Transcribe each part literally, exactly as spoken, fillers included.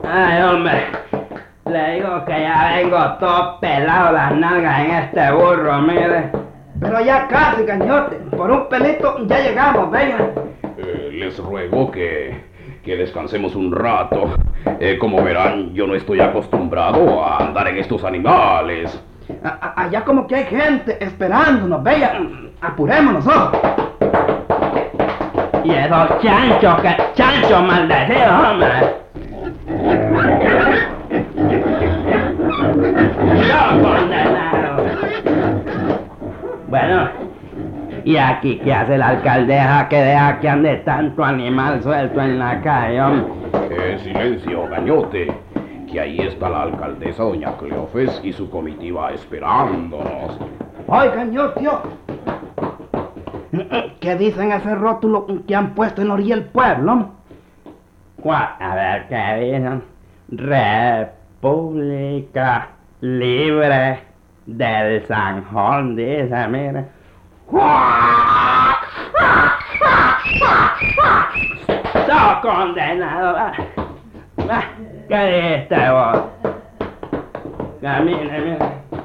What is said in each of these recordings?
Ay, hombre, le digo que ya vengo todo pelado las nalgas en este burro, mire. Pero ya casi, gañote. Por un pelito ya llegamos, venga. Eh, les ruego que, que descansemos un rato. Eh, como verán, yo no estoy acostumbrado a andar en estos animales. A- a- allá como que hay gente esperándonos, venga. Apurémonos, oh. Y esos chanchos, que chanchos maldecidos, hombre. ¡Yo condenado! Bueno, ¿y aquí qué hace la alcaldesa que deja que ande tanto animal suelto en la calle, hombre? Eh, silencio, gañote. Que ahí está la alcaldesa doña Cleofes y su comitiva esperándonos. Oigan, yo, tío. ¿Qué dicen ese rótulo que han puesto en la orilla del pueblo? ¿Cuál? A ver, ¿qué dicen? República Libre del Sanjón, dice, mire. ¡Sos condenado! va. Va, ¿qué dijiste vos? Camine, mire.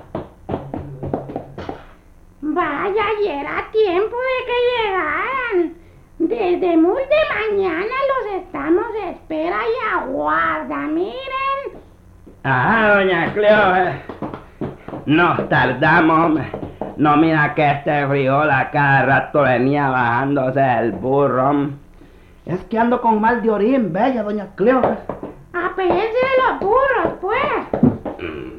Vaya, ya era tiempo de que llegaran. Desde muy de mañana los estamos de espera y aguarda, miren. Ajá, doña Cleo. Nos tardamos, hombre. No mira que este frijol a cada rato venía bajándose el burro. Es que ando con mal de orín, bella, doña Cleo. Apéjense de los burros, pues.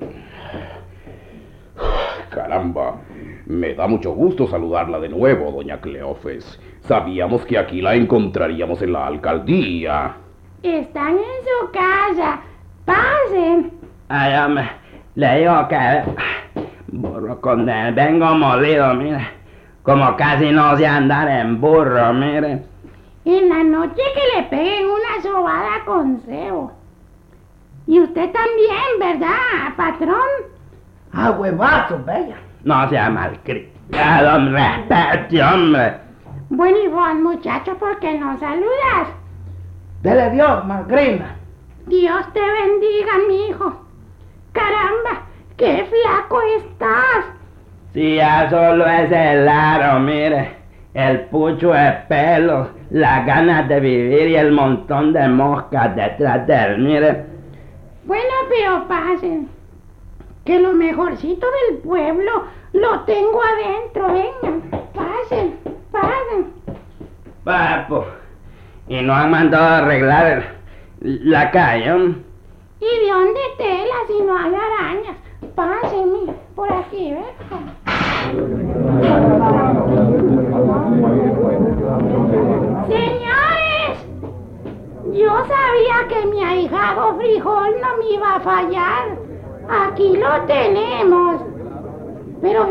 Caramba, me da mucho gusto saludarla de nuevo, doña Cleofes. Sabíamos que aquí la encontraríamos en la alcaldía. Están en su casa. Pasen. Ay, hombre, le digo que... Burro con él, vengo molido, mire. Como casi no sé andar en burro, mire. En la noche que le peguen una sobada con cebo. Y usted también, ¿verdad, patrón? Ah, huevazo, bella. No sea malcriado, hombre, respete, hombre. Bueno, y vos, muchacho, ¿por qué no saludas? Dele Dios, Magrina. Dios te bendiga, mi hijo. Caramba, qué flaco estás. Si ya solo es el aro, mire. El pucho de pelo, las ganas de vivir y el montón de moscas detrás de él, mire. Bueno, pero pasen. Que lo mejorcito del pueblo lo tengo adentro. Vengan, pasen, pasen. Papo, y no han mandado a arreglar el- la calle, ¿no? ¿Y de dónde tela si no hay arañas? Pasen, mira, por aquí, ¿ves? Señores, yo sabía que mi ahijado frijol no me iba a fallar. Aquí lo tenemos. Pero